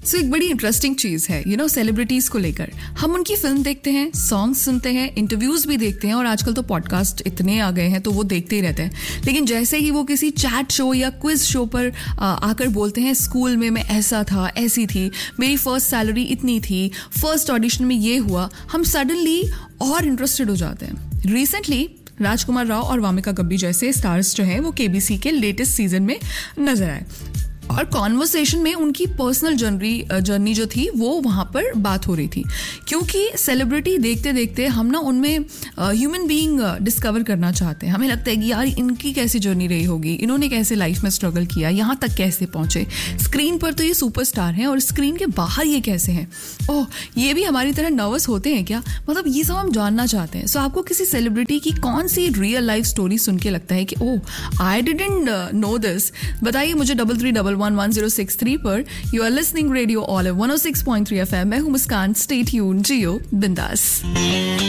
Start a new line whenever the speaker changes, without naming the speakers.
सो एक बड़ी इंटरेस्टिंग चीज है सेलिब्रिटीज को लेकर, हम उनकी फिल्म देखते हैं, सॉन्ग सुनते हैं, इंटरव्यूज भी देखते हैं और आजकल तो पॉडकास्ट इतने आ गए हैं तो वो देखते ही रहते हैं। लेकिन जैसे ही वो किसी चैट शो या क्विज शो पर आकर बोलते हैं स्कूल में मैं ऐसा था, ऐसी थी, मेरी फर्स्ट सैलरी इतनी थी, फर्स्ट ऑडिशन में ये हुआ, हम सडनली और इंटरेस्टेड हो जाते हैं। रिसेंटली राजकुमार राव और वामिका गब्बी जैसे स्टार्स जो हैं वो केबीसी के लेटेस्ट सीजन में नजर आए और कॉन्वर्सेशन में उनकी पर्सनल जर्नी जो थी वो वहाँ पर बात हो रही थी, क्योंकि सेलिब्रिटी देखते देखते हम ना उनमें ह्यूमन बीइंग डिस्कवर करना चाहते हैं। हमें लगता है कि यार इनकी कैसी जर्नी रही होगी, इन्होंने कैसे लाइफ में स्ट्रगल किया, यहाँ तक कैसे पहुँचे, स्क्रीन पर तो ये सुपरस्टार हैं और स्क्रीन के बाहर ये कैसे हैं, ओह ये भी हमारी तरह नर्वस होते हैं क्या, मतलब ये सब हम जानना चाहते हैं। सो आपको किसी सेलिब्रिटी की कौन सी रियल लाइफ स्टोरी सुन के लगता है कि ओह आई डिडंट नो दिस, बताइए मुझे 33111063 पर। You are listening radio olive 106.3 FM। मैं हूं मुस्कान, स्टे ट्यून्ड, जियो बिंदास।